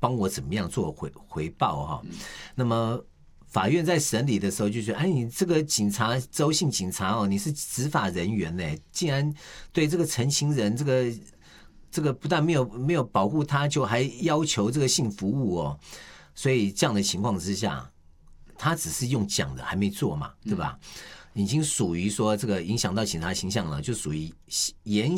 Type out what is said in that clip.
帮我怎么样做回报哈。那么法院在审理的时候就觉得，哎，你这个警察，周姓警察哦，你是执法人员呢，竟然对这个陈情人这个不但没有保护他，就还要求这个性服务哦，所以这样的情况之下，他只是用讲的，还没做嘛，对吧？已经属于说这个影响到警察形象了，就属于言